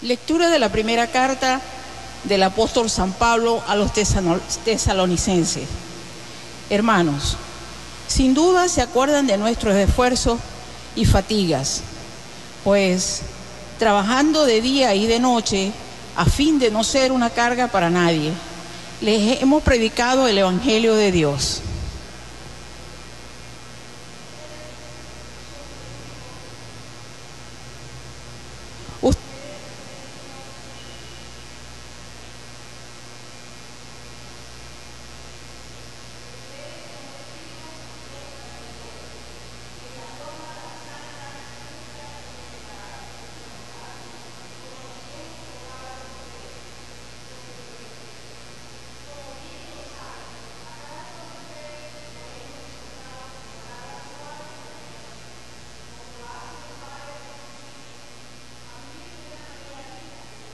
Lectura de la primera carta del apóstol San Pablo a los tesalonicenses. Hermanos, sin duda se acuerdan de nuestros esfuerzos y fatigas, pues trabajando de día y de noche a fin de no ser una carga para nadie, les hemos predicado el Evangelio de Dios.